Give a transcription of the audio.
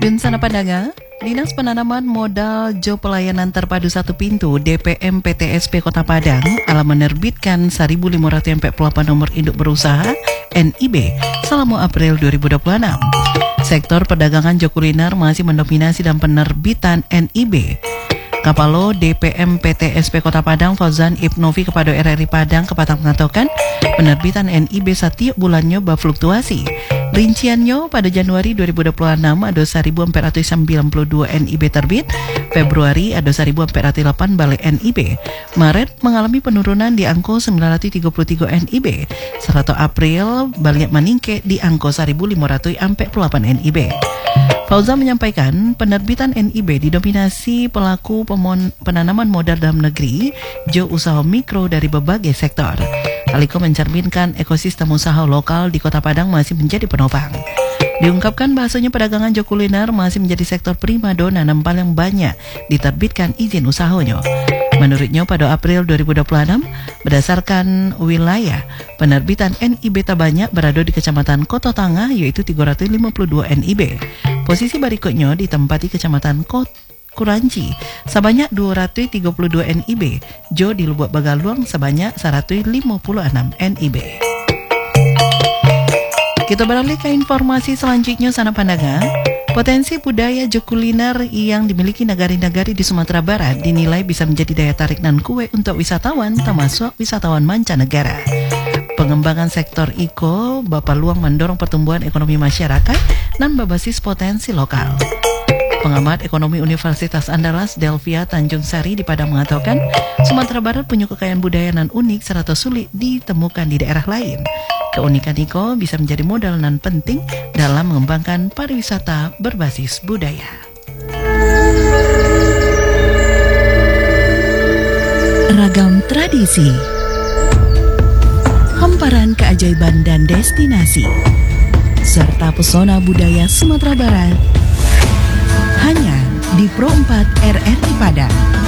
Dun sana pandangan, Dinas Penanaman Modal Jo Pelayanan Terpadu Satu Pintu DPM PTSP Kota Padang ala menerbitkan 1.548 nomor induk berusaha NIB selama April 2026. Sektor perdagangan Jo Kuliner masih mendominasi dalam penerbitan NIB. Kapalo DPM PTSP Kota Padang Fauzan Ibnovi kepada RRI Padang Kepatang mengatakan penerbitan NIB setiap bulannya berfluktuasi. Rinciannya pada Januari 2026 ada 1.492 NIB terbit, Februari ada 1.408 balik NIB, Maret mengalami penurunan di angka 933 NIB, serta April balik meningkat di angka 1.548 NIB. Fauzan menyampaikan penerbitan NIB didominasi pelaku penanaman modal dalam negeri, jo usaha mikro dari berbagai sektor. Aliko mencerminkan ekosistem usaha lokal di Kota Padang masih menjadi penopang. Diungkapkan bahasanya perdagangan Jo Kuliner masih menjadi sektor primadona dan paling banyak diterbitkan izin usahanya. Menurutnya pada April 2026, berdasarkan wilayah, penerbitan NIB terbanyak berada di Kecamatan Kota Tangah yaitu 352 NIB. Posisi berikutnya ditempati Kecamatan Kuranci sebanyak 232 NIB, Jo di Lubuk Bagaluang sebanyak 156 NIB. Kita beralih ke informasi selanjutnya sana pandangan. Potensi budaya Jo Kuliner yang dimiliki negari-negari di Sumatera Barat dinilai bisa menjadi daya tarik dan kue untuk wisatawan termasuk wisatawan mancanegara. Pengembangan sektor IKO berpeluang mendorong pertumbuhan ekonomi masyarakat dan berbasis potensi lokal. Pengamat ekonomi Universitas Andalas Delvia Tanjung Sari di Padang mengatakan Sumatera Barat punya kekayaan budaya dan unik serta sulit ditemukan di daerah lain. Keunikan IKO bisa menjadi modal dan penting dalam mengembangkan pariwisata berbasis budaya. Ragam tradisi, hamparan keajaiban dan destinasi, serta pesona budaya Sumatera Barat hanya di Pro 4 RRI Padang.